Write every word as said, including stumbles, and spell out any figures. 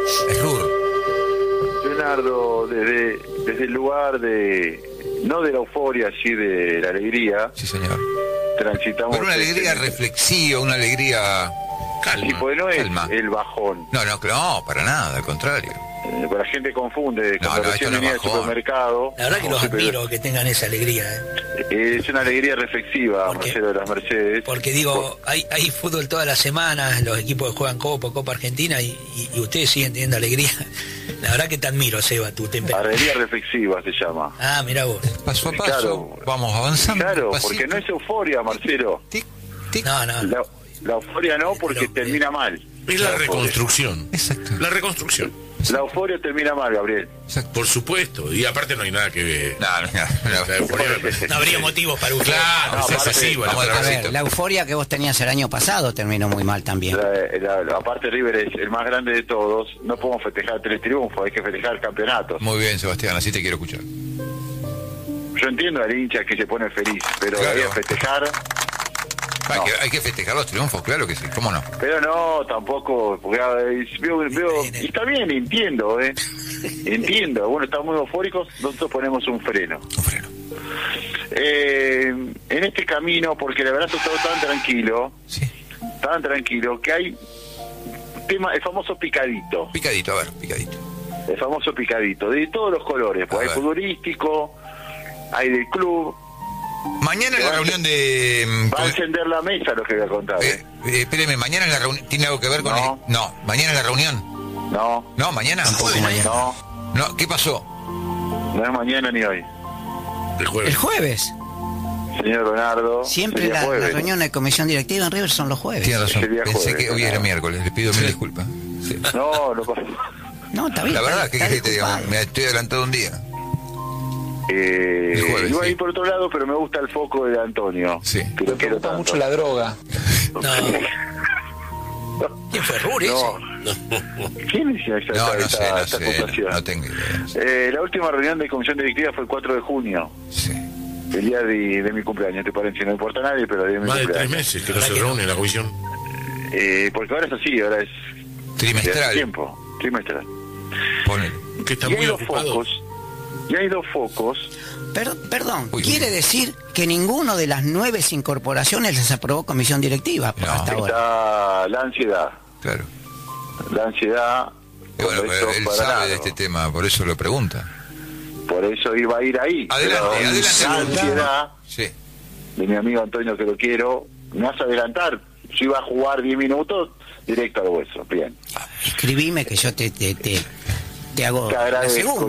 Es rudo. Leonardo, desde, desde el lugar de, no de la euforia, sí de la alegría. Sí, señor. Transitamos. Pero una alegría este, reflexiva, una alegría calma. Sí, pues no es calma. El bajón. No, no, no, para nada, al contrario. Eh, la gente confunde no, cuando no, recién no venía al supermercado. La verdad que no, los sí, admiro que tengan esa alegría. ¿eh? Es una alegría reflexiva, porque, Marcelo de las Mercedes. Porque digo, hay, hay fútbol todas las semanas, los equipos que juegan Copa, Copa Argentina, y, y, y ustedes siguen teniendo alegría. La verdad que te admiro, Seba, tu temperamento. Alegría reflexiva se llama. Ah, mira vos. Paso a paso, claro, vamos avanzando. Claro, pasito. Porque no es euforia, Marcelo. Tic, tic. No, no. La, la euforia no, porque Pero, termina eh, mal. Es la reconstrucción. Exacto. La reconstrucción. La euforia termina mal, Gabriel. Exacto. Por supuesto. Y aparte no hay nada que ver. No, no, no, La euforia me parece- No habría motivos para un Claro, No, es aparte, excesivo. vamos la a A verdad. ver, la euforia que vos tenías el año pasado terminó muy mal también. La, la, la- aparte River es el más grande de todos. No podemos festejar tres triunfos, hay que festejar campeonatos. Muy bien, Sebastián, así te quiero escuchar. Yo entiendo al hincha que se pone feliz, pero Claro. hay que festejar. Hay, No. que, hay que festejar los triunfos, claro que sí, ¿cómo no? Pero no, tampoco, porque eh, veo, veo, y está bien, entiendo, ¿eh? Entiendo, bueno, estamos muy eufóricos, nosotros ponemos un freno. Un freno. Eh, en este camino, porque la verdad estoy tan tranquilo, Sí. tan tranquilo, que hay tema, el famoso picadito, Picadito, a ver, picadito. el famoso picadito, de todos los colores, A pues hay ver. futbolístico, hay del club, Mañana en la Va a- reunión de... mm, va a con- encender la mesa lo que voy a contar, eh, ¿eh? eh, espéreme, mañana en la reunión... ¿Tiene algo que ver con No. el... No, mañana en la reunión. No, No, mañana. no, No, ¿qué pasó? no es mañana ni hoy. El jueves. El jueves. Señor Leonardo, Siempre sería la, la jueves. reunión de comisión directiva en River son los jueves. Tiene razón, Ese día pensé jueves, que hoy ¿no? era miércoles, le pido mil disculpas. Sí. No, no pasa. No, está bien. La verdad, está ¿qué bien, querés que te está diga? disculpado. Me estoy adelantado un día. Eh, El jueves, iba a sí. ir por otro lado, pero me gusta el foco de Antonio. Sí. Que lo quiero tanto. droga. No. ¿Quién fue Ruri? No. ¿Quién hizo esa, No, no esa- sé, no esa sé, acusación? no tengo idea. Eh, la última reunión de comisión directiva fue el cuatro de junio, Sí. el día de, de mi cumpleaños, te parece, no importa a nadie, pero de mi Más de tres cumpleaños. meses que no se reúne la comisión. Eh, porque ahora es así, ahora es de hace Trimestral. tiempo, trimestral. Ponele. Que está Y hay muy dos ocupado. focos, y hay dos focos, Per- perdón, Uy, quiere uy. decir que ninguno de las nueve incorporaciones les aprobó comisión directiva No. hasta ahora. está la ansiedad, Claro. la ansiedad, Y bueno, cuando pero esto él para sabe largo. de este tema, por eso lo pregunta. Por eso iba a ir ahí. Adelante, pero adelante. La ansiedad Sí. de mi amigo Antonio, que lo quiero, me hace adelantar. Si iba a jugar diez minutos, directo al hueso. Bien. Escribime que yo te, te, te, te hago Te la agradezco. segunda.